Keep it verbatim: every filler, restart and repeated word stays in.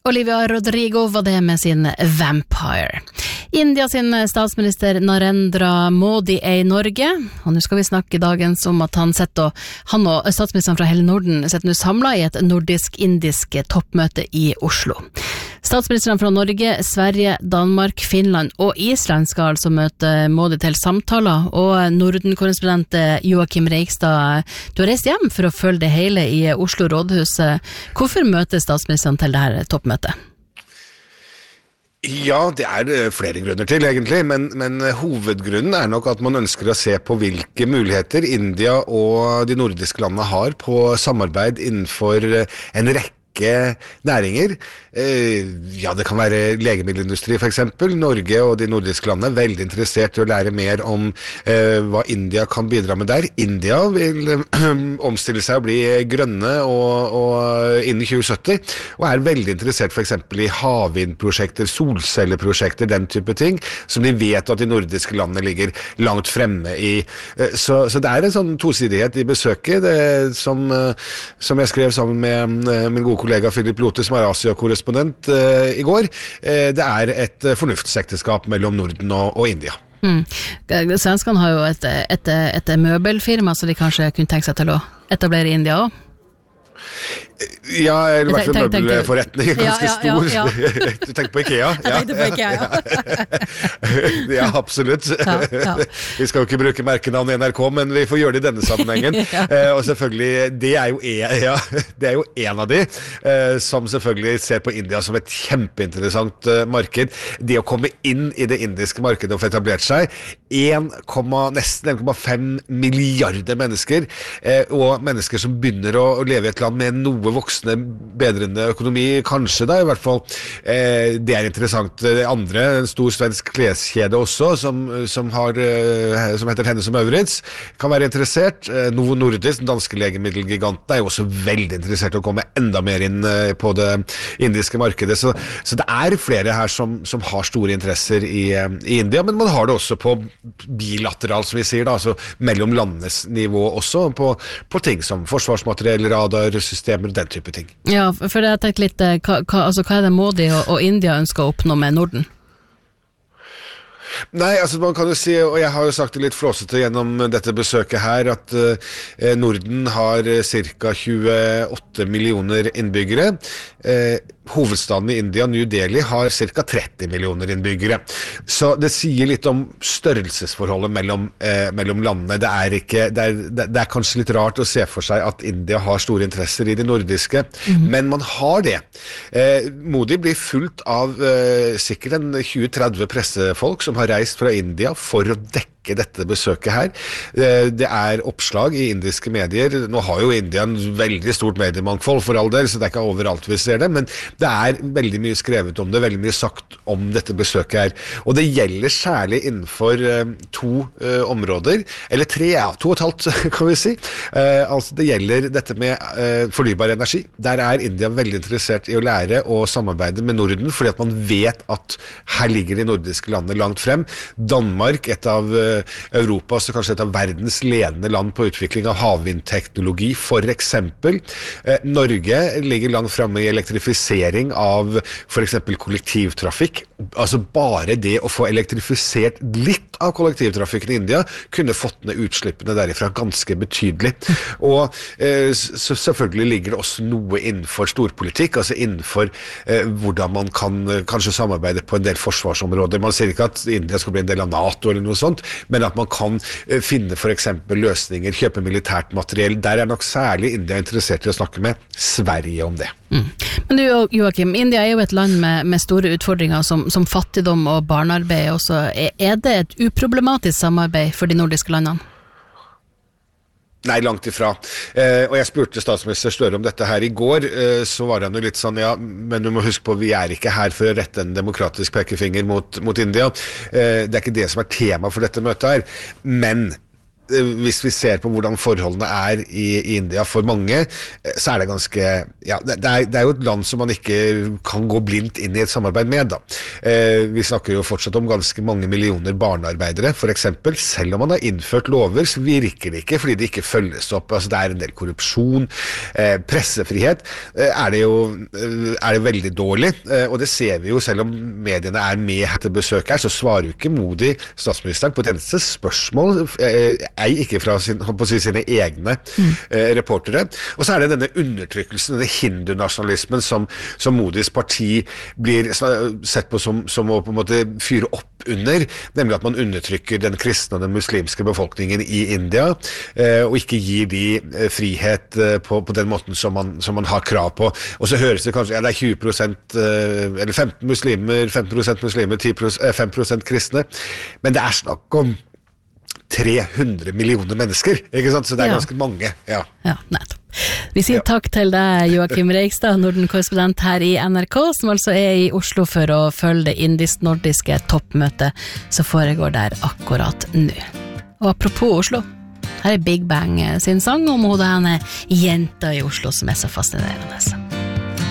Olivia Rodrigo var det med sin Vampire. India sin statsminister Narendra Modi er i Norge, og nå skal vi snakke dagens om at han setter, han og statsministeren fra hele Norden setter nå samlet i et nordisk-indisk toppmøte i Oslo. Statsministeren fra Norge, Sverige, Danmark, Finland og Island skal altså møte Modi til samtaler, og Norden-korrespondent Joakim Reigstad, du har reist hjem for å følge det hele i Oslo rådhus. Hvorfor møter statsministeren til dette toppmøtet? Ja, det er flere grunner til egentlig, men, men hovedgrunnen er nok at man ønsker å se på hvilke muligheter India og de nordiske landene har på samarbeid innenfor en rekke næringer. Ja, det kan være legemiddelindustri for eksempel. Norge og de nordiske landene er veldig interessert i å lære mer om eh, hva India kan bidra med der. India vil eh, omstille seg og bli grønne og, og innen tjue sytti, og er veldig interessert for eksempel i havvindprosjekter, solcelleprosjekter, den type ting, som de vet at de nordiske landene ligger langt fremme i. Eh, så, så det er en sånn tosidighet i besøket, det, som, eh, som jeg skrev sammen med eh, min gode kollega Philip Lote, som er Asia-korrespondent uh, i går. Uh, det er et uh, fornuftsekteskap mellom Norden og, og India. Mm. Svenskene har jo et, et, et møbelfirma, så de kanskje kunne tenke seg til å etablere i India også? Ja, eller i hvert fall møbelforretning, ganske ja, ja, ja, ja. stor. Du tenker på IKEA? Jeg tenkte på IKEA, ja. Ja, absolutt. Ja, ja. Vi skal jo ikke bruke merkenavn i N R K, men vi får gjøre det i denne sammenhengen. ja. eh, og selvfølgelig, det er jo en, ja, det er jo en av de eh, som selvfølgelig ser på India som et kjempeinteressant eh, marked. Det å komme inn i det indiske markedet og få etablert seg, en, nesten en komma fem milliarder mennesker, eh, og mennesker som begynner å, å leve i et land med noe voksne, bedrende økonomi, kanskje da, i hvert fall. Eh, det er interessant. Det andre, en stor svensk kleskjede også, som, som, har, eh, som heter Hennes og Mauritz, kan være interessert. Eh, Novo Nordisk, den danske legemiddelgiganten, er jo også veldig interessert i å komme enda mer inn eh, på det indiske markedet. Så, så det er flere her som, som har store interesser i, eh, i India, men man har det også på bilateral, som vi sier da, altså mellom landenes nivå også, på, på ting som forsvarsmateriell, radar, systemer, den type ting. Ja, for jeg tenkte litt, hva, hva, altså, hva er det Modi og, og India ønsker å oppnå med Norden? Nei, altså man kan jo si, og jeg har jo sagt det litt flåsete gjennom dette besøket her, at eh, Norden har ca. tjueåtte millioner innbyggere. Eh, hovedstaden i India, New Delhi, har ca. tretti millioner innbyggere. Så det sier litt om størrelsesforholdet mellom, eh, mellom landene. Det er, ikke, det, er, det er kanskje litt rart å se for seg at India har store interesser i det nordiske, mm-hmm. men man har det. Eh, Modi blir fulgt av eh, sikkert en tjue til tretti pressefolk som har reist fra India for å dekke dette besøket her. Det er oppslag i indiske medier. Nå har jo India en veldig stort mediemangfold for all del, så det er ikke overalt vi ser det, men det er veldig mye skrevet om det, veldig mye sagt om dette besøket her. Og det gjelder særlig innenfor uh, to uh, områder, eller tre, ja, to og et halvt, kan vi si. Uh, altså det gjelder dette med uh, fornybar energi. Der er India veldig interessert i å lære og samarbeide med Norden, fordi at man vet at her ligger de nordiske landene langt frem. Danmark, et av uh, Europa, så kanskje et av verdens ledende land på utvikling av havvindteknologi, for eksempel. Eh, Norge ligger langt fremme i elektrifisering av for eksempel kollektivtrafikk. Altså bare det å få elektrifisert litt av kollektivtrafikken i India kunne fått ned utslippene derifra ganske betydelig. Og eh, så selvfølgelig ligger det også noe innenfor storpolitikk, altså innenfor eh, hvordan man kan eh, kanskje samarbeide på en del forsvarsområder. Man sier ikke at India skal bli en del av NATO eller noe sånt, men at man kan uh, finne for eksempel løsninger, kjøpe militært materiell. Der er nok særlig India interessert i å snakke med Sverige om det. Mm. Men du Joakim, India er jo et land med, med store utfordringer som, som fattigdom og barnearbeid også. Er, er det et uproblematisk samarbeid for de nordiske landene? Nei, langt ifra. Eh, og jeg spurte statsminister Støre om dette her i går, eh, så var han jo litt sånn, ja, men du må huske på, vi er ikke her for å rette en demokratisk pekefinger mot, mot India. Eh, det er ikke det som er tema for dette møtet her. Men hvis vi ser på hvordan forholdene er i, i India for mange, så er det ganske, ja, det er, det er jo et land som man ikke kan gå blindt inn i et samarbeid med da. Eh, vi snakker jo fortsatt om ganske mange millioner barnearbeidere, for eksempel. Selv om man har innført lover, så virker det ikke, fordi det ikke følges opp. Altså, det er en del korrupsjon, eh, pressefrihet, eh, er det jo er det veldig dårlig, eh, og det ser vi jo, selv om mediene er med etter besøk her, så svarer jo ikke Modi, statsministeren, på et eneste spørsmål, eh, ei ikke fra sin, på å si, sine egne mm. eh, reportere. Og så er det denne undertrykkelsen, denne hindunasjonalismen som, som Modis parti blir sett på som, som å på en måte fyre opp under, nemlig at man undertrykker den kristne og den muslimske befolkningen i India, eh, og ikke gir de eh, frihet eh, på, på den måten som man, som man har krav på. Og så høres det kanskje, ja, det er tjue prosent eh, eller femten muslimer, femten prosent muslimer, ti prosent, eh, fem prosent kristne, men det er snakk om tre hundre millioner mennesker, ikke sant? Så det er ja. ganske mange. Ja, ja nettopp. Vi sier ja. takk til deg, Joakim Reigstad, Norden-korrespondent her i N R K, som altså er i Oslo for å følge det indisk-nordiske toppmøtet som foregår der akkurat nå. Og apropos Oslo, her er Big Bang sin sang om hodet henne jenta i Oslo som er så fascinerende.